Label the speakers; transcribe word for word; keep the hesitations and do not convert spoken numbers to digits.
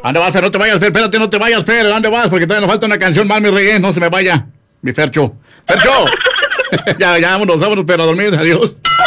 Speaker 1: ¿Dónde vas, Fer? No te vayas, Fer, espérate, no te vayas, Fer. ¿Dónde vas? Porque todavía nos falta una canción más, mi rey, no se me vaya. Mi Fercho. ¡Fercho! ya, ya, vámonos, vámonos, pero a dormir, adiós.